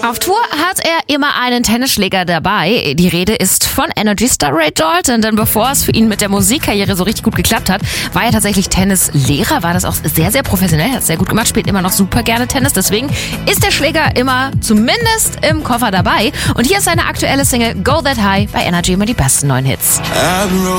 Auf Tour hat er immer einen Tennisschläger dabei. Die Rede ist von Energy Star Ray Dalton, denn bevor es für ihn mit der Musikkarriere so richtig gut geklappt hat, war er tatsächlich Tennislehrer, war das auch sehr, sehr professionell, hat es sehr gut gemacht, spielt immer noch super gerne Tennis, deswegen ist der Schläger immer zumindest im Koffer dabei. Und hier ist seine aktuelle Single Go That High bei Energy, immer die besten neuen Hits.